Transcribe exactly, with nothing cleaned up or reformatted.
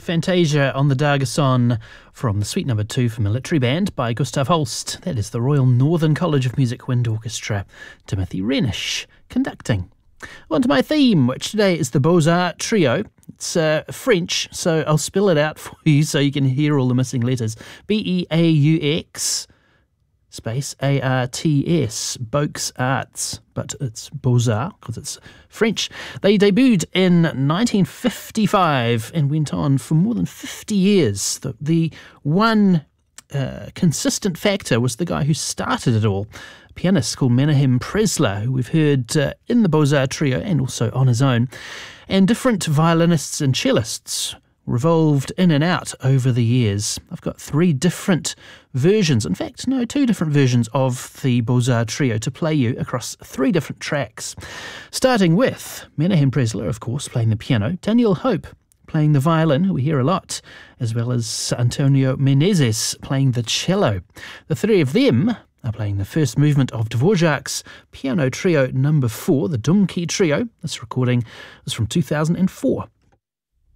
Fantasia on the Dargason from the Suite Number Two for Military Band by Gustav Holst. That is the Royal Northern College of Music Wind Orchestra. Timothy Renish conducting. On to my theme, which today is the Beaux-Arts Trio. It's uh, French, so I'll spell it out for you so you can hear all the missing letters. B E A U X space A R T S, Beaux-Arts, but it's Beaux-Arts because it's French. They debuted in nineteen fifty-five and went on for more than fifty years. The, the one uh, consistent factor was the guy who started it all, a pianist called Menahem Presler, who we've heard uh, in the Beaux-Arts Trio and also on his own, and different violinists and cellists revolved in and out over the years. I've got three different versions, in fact, no, two different versions of the Beaux-Arts Trio to play you across three different tracks. Starting with Menahem Presler, of course, playing the piano, Daniel Hope playing the violin, who we hear a lot, as well as Antonio Menezes playing the cello. The three of them are playing the first movement of Dvorak's Piano Trio number four, the Dumki Trio. This recording was from two thousand four.